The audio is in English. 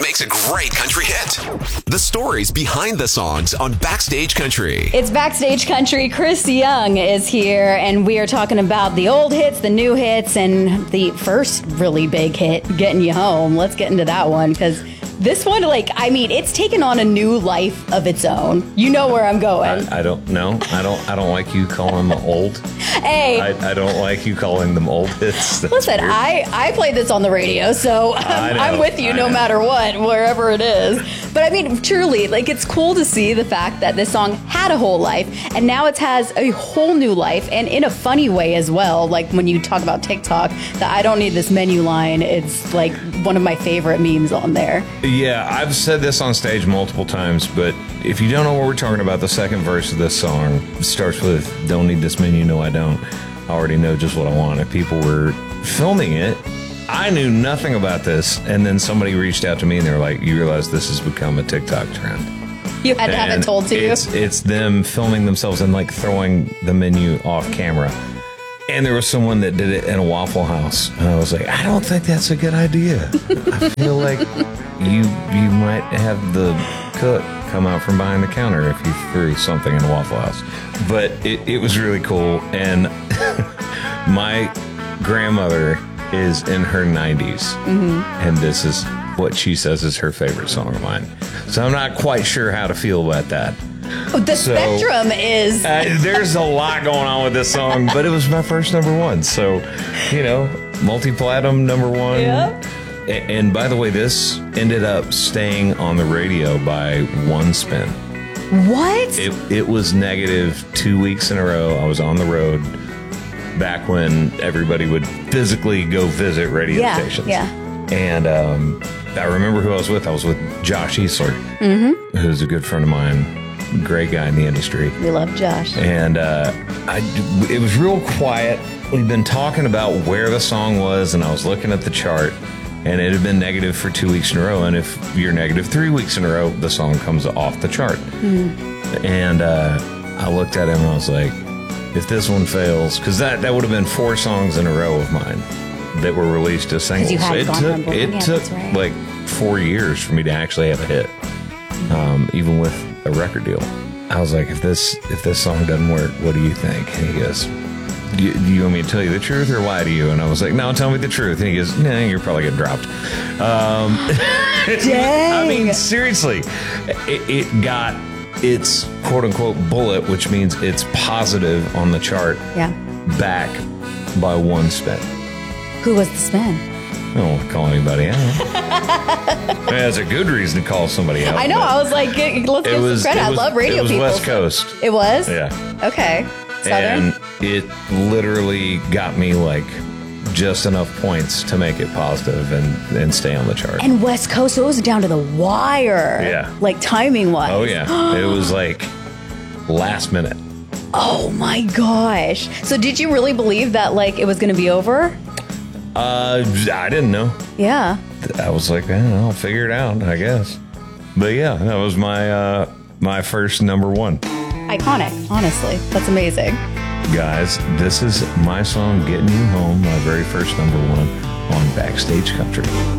makes a great country hit. The stories behind the songs on Backstage Country. It's Backstage Country. Chris Young is here, and we are talking about the old hits, the new hits, and the first really big hit, Getting You Home. Let's get into that one, because this one, it's taken on a new life of its own. You know where I'm going. I don't know. I don't like you calling them old. Hey. I don't like you calling them old hits. That's listen, weird. I played this on the radio, so I'm with you no matter what, wherever it is. But I mean, truly, it's cool to see the fact that this song had a whole life, and now it has a whole new life, and in a funny way as well. Like when you talk about TikTok, the I don't need this menu line, it's like one of my favorite memes on there. Yeah, I've said this on stage multiple times, but if you don't know what we're talking about, the second verse of this song starts with, don't need this menu, no I don't. I already know just what I want. If people were filming it, I knew nothing about this, and then somebody reached out to me and they were like, you realize this has become a TikTok trend. You had to have it told to you? It's them filming themselves and throwing the menu off camera. And there was someone that did it in a Waffle House. And I was like, I don't think that's a good idea. I feel like you might have the cook come out from behind the counter if you threw something in a Waffle House. But it was really cool. And my grandmother is in her 90s. Mm-hmm. And this is what she says is her favorite song of mine. So I'm not quite sure how to feel about that. The spectrum is... there's a lot going on with this song, but it was my first number one. So, multi-platinum number one. Yep. And by the way, this ended up staying on the radio by one spin. What? It was negative 2 weeks in a row. I was on the road back when everybody would physically go visit radio stations. Yeah. And I remember who I was with. I was with Josh Easler, who's a good friend of mine. Great guy in the industry. We love Josh. And it was real quiet. We'd been talking about where the song was, and I was looking at the chart, and it had been negative for 2 weeks in a row. And if you're negative 3 weeks in a row, the song comes off the chart. And I looked at him and I was like, if this one fails, because that would have been 4 songs in a row of mine that were released as singles. It took 4 years for me to actually have a hit, even with a record deal. I was like, if this song doesn't work, what do you think? And he goes, do you want me to tell you the truth or lie to you? And I was like, no, tell me the truth. And he goes, nah, you're probably getting dropped. Dang. I mean, seriously, it got its quote unquote bullet, which means it's positive on the chart, back by one spin. Who was the spin? I don't want to call anybody out. That's a good reason to call somebody out. I know. I was like, let's give some credit. I love radio people. It was West Coast. It was? Yeah. Okay. Southern? And it literally got me just enough points to make it positive and stay on the chart. And West Coast, so it was down to the wire. Yeah. Timing wise. Oh, yeah. It was last minute. Oh, my gosh. So did you really believe that it was going to be over? I didn't know. Yeah. I was like, I'll figure it out, I guess. But yeah, that was my first number one. Iconic, honestly. That's amazing. Guys, this is my song, Getting You Home, my very first number one on Backstage Country.